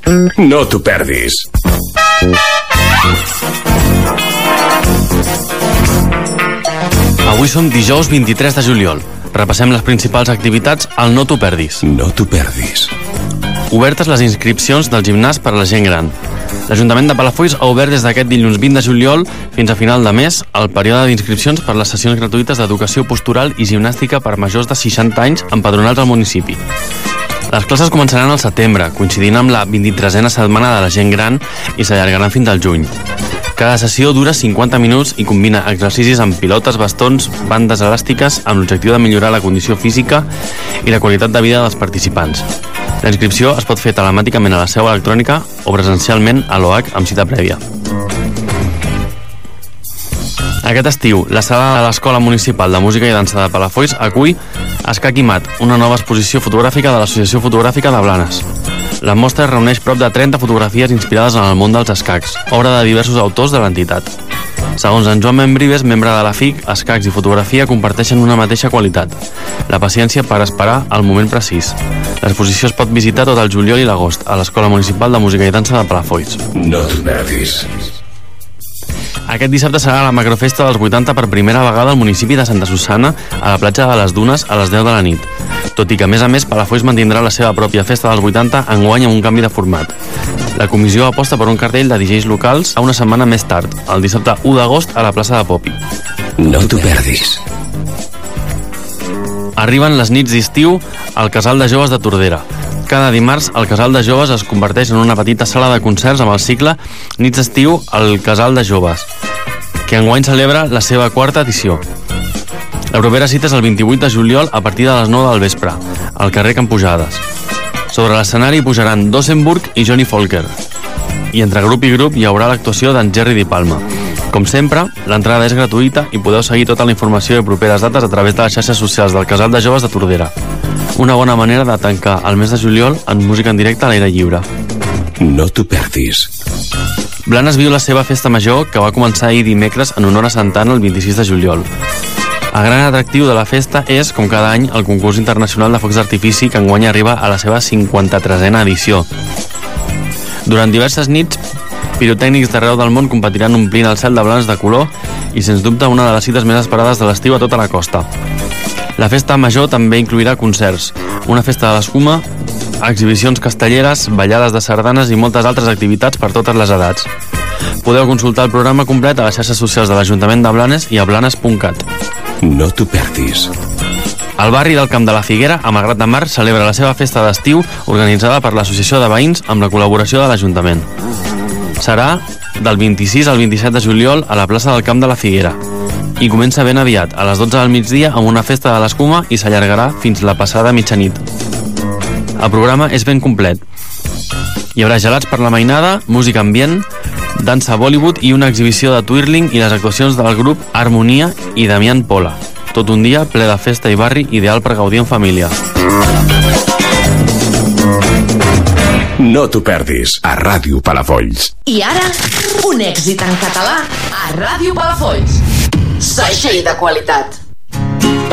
No t'ho perdis. Avui som dijous 23 de juliol. Repassem les principals activitats al No t'ho perdis. No t'ho perdis. Obertes les inscripcions del gimnàs per a la gent gran. L'Ajuntament de Palafolls ha obert des d'aquest dilluns 20 de juliol fins a final de mes el període d'inscripcions per les sessions gratuïtes d'educació postural i gimnàstica per majors de 60 anys empadronats al municipi. Les classes començaran al setembre, coincidint amb la 23a setmana de la gent gran i s'allargaran fins al juny. Cada sessió dura 50 minuts i combina exercicis amb pilotes, bastons, bandes elàstiques amb l'objectiu de millorar la condició física i la qualitat de vida dels participants. La inscripció es pot fer telemàticament a la seu electrònica o presencialment a l'OH amb cita prèvia. Aquest estiu, la sala de l'Escola Municipal de Música i Dansa de Palafolls acull Escac i Mat, una nova exposició fotogràfica de l'Associació Fotogràfica de Blanes. La mostra reuneix prop de 30 fotografies inspirades en el món dels escacs, obra de diversos autors de l'entitat. Segons en Joan Membrives, membre de la FIC, escacs i fotografia comparteixen una mateixa qualitat: la paciència per esperar el moment precís. L'exposició es pot visitar tot el juliol i l'agost a l'Escola Municipal de Música i Dansa de Palafolls. No t'ho perdis. Aquest dissabte serà la macrofesta dels 80 per primera vegada al municipi de Santa Susanna, a la platja de les Dunes, a les 10 de la nit. Tot i que, a més, Palafolls mantindrà la seva pròpia festa dels 80 enguany amb un canvi de format. La comissió aposta per un cartell de DJs locals a una setmana més tard, el dissabte 1 d'agost a la plaça de Popi. No t'ho perdis. Arriben les nits d'estiu al Casal de Joves de Tordera. Cada dimarts, el Casal de Joves es converteix en una petita sala de concerts amb el cicle Nits d'estiu al Casal de Joves, que enguany celebra la seva 4ª edició. La propera cita és el 28 de juliol a partir de les 9 del vespre, al carrer Can Pujades. Sobre l'escenari pujaran Dosenburg i Johnny Folker. I entre grup i grup hi haurà l'actuació d'en Jerry Di Palma. Com sempre, l'entrada és gratuïta i podeu seguir tota la informació i properes dates a través de les xarxes socials del Casal de Joves de Tordera. Una bona manera de tancar el mes de juliol en música en directe a l'aire lliure. No t'ho perdis. Blanes viu la seva festa major, que va començar ahir dimecres en honor a Santa Anna el 26 de juliol. El gran atractiu de la festa és, com cada any, el concurs internacional de focs d'artifici, que enguany arriba a la seva 53a edició. Durant diverses nits, pirotècnics d'arreu del món competiran omplint el cel de Blanes de color i, sens dubte, una de les cites més esperades de l'estiu a tota la costa. La festa major també incloirà concerts, una festa de l'escuma, exhibicions castelleres, ballades de sardanes i moltes altres activitats per totes les edats. Podeu consultar el programa complet a les xarxes socials de l'Ajuntament de Blanes i a blanes.cat. No t'ho perdis. El barri del Camp de la Figuera, a Malgrat de Mar, celebra la seva festa d'estiu organitzada per l'Associació de Veïns amb la col·laboració de l'Ajuntament. Serà del 26 al 27 de juliol a la plaça del Camp de la Figuera i comença ben aviat, a les 12 del migdia, amb una festa de l'escuma i s'allargarà fins la passada mitjanit. El programa és ben complet. Hi haurà gelats per la mainada, música ambient, dansa Bollywood i una exhibició de twirling i les actuacions del grup Harmonia i Damián Pola. Tot un dia ple de festa i barri, ideal per gaudir en família. No t'ho perdis, a Ràdio Palafolls. I ara, un èxit en català a Ràdio Palafolls. Segell de qualitat.